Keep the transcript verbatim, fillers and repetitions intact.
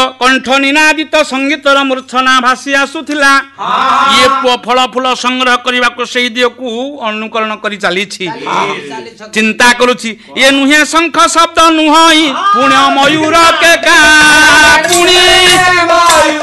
कंठ निनादित संगीतर मूर्छना भासी आसुथिला ये पुओ फल फूल संग्रह करने को से दियो को अनुकरण करी चली चिंता करुछि ये नुहे शंख शब्द नुहई पुण्य मयूर के का पुण्य